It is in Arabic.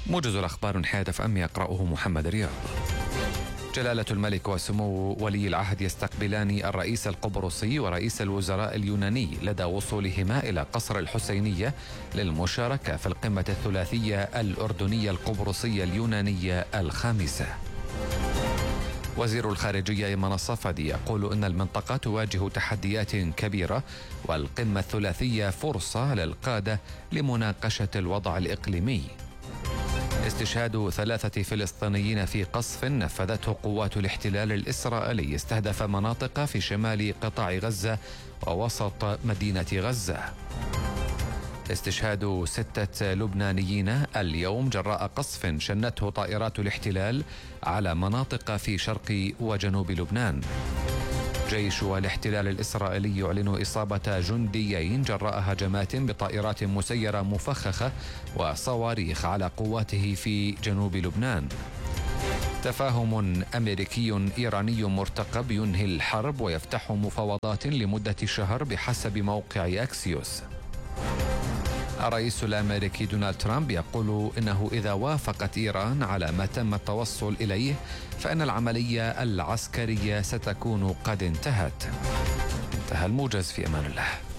موجز الأخبار من حياة FM يقرأه محمد رياض. جلالة الملك وسمو ولي العهد يستقبلان الرئيس القبرصي ورئيس الوزراء اليوناني لدى وصولهما إلى قصر الحسينية للمشاركة في القمة الثلاثية الأردنية القبرصية اليونانية الخامسة. وزير الخارجية أيمن الصفدي يقول إن المنطقة تواجه تحديات كبيرة، والقمة الثلاثية فرصة للقادة لمناقشة الوضع الإقليمي. استشهاد 3 فلسطينيين في قصف نفذته قوات الاحتلال الإسرائيلي استهدف مناطق في شمال قطاع غزة ووسط مدينة غزة. استشهاد 6 لبنانيين اليوم جراء قصف شنته طائرات الاحتلال على مناطق في شرق وجنوب لبنان. جيش الاحتلال الإسرائيلي يعلن إصابة جنديين جراء هجمات بطائرات مسيرة مفخخة وصواريخ على قواته في جنوب لبنان. تفاهم أمريكي إيراني مرتقب ينهي الحرب ويفتح مفاوضات لمدة شهر بحسب موقع أكسيوس. الرئيس الأمريكي دونالد ترامب يقول إنه إذا وافقت إيران على ما تم التوصل إليه فإن العملية العسكرية ستكون قد انتهت. انتهى الموجز، في أمان الله.